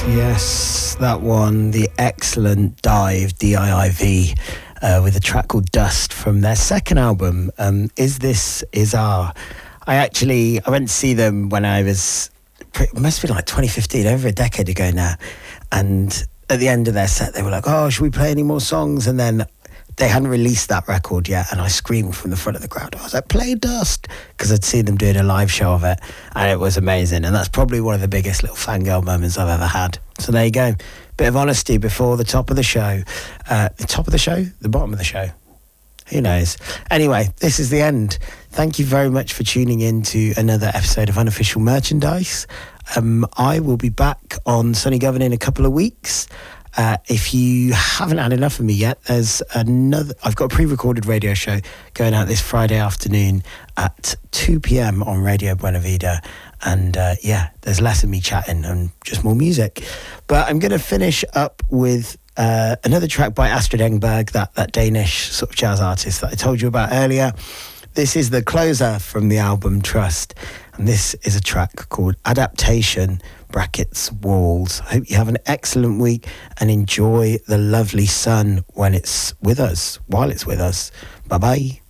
Yes, that one, the excellent Dive, D-I-I-V, with a track called Dust from their second album, Is This Is Our. I went to see them when I was, it must have been like 2015, over a decade ago now. And at the end of their set, they were like, oh, should we play any more songs? And then they hadn't released that record yet, and I screamed from the front of the crowd. I was like, play Dust, because I'd seen them doing a live show of it, and it was amazing. And that's probably one of the biggest little fangirl moments I've ever had. So there you go. Bit of honesty before the top of the show. The top of the show? The bottom of the show? Who knows? Anyway, this is the end. Thank you very much for tuning in to another episode of Unofficial Merchandise. I will be back on Sunny Govern in a couple of weeks. If you haven't had enough of me yet, there's another. I've got a pre-recorded radio show going out this Friday afternoon at 2 p.m. on Radio Buena Vida. And there's less of me chatting and just more music. But I'm going to finish up with another track by Astrid Engberg, that Danish sort of jazz artist that I told you about earlier. This is the closer from the album Trust. And this is a track called Adaptation brackets Walls. I hope you have an excellent week and enjoy the lovely sun when it's with us, while it's with us. Bye-bye.